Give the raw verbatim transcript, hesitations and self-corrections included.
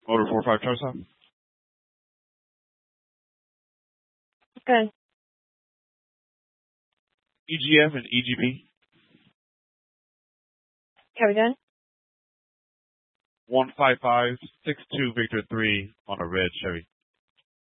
Motor four five Charles Stop. Good. E G F and E G P. Okay, we done? one five five six two Victor three on a red Chevy.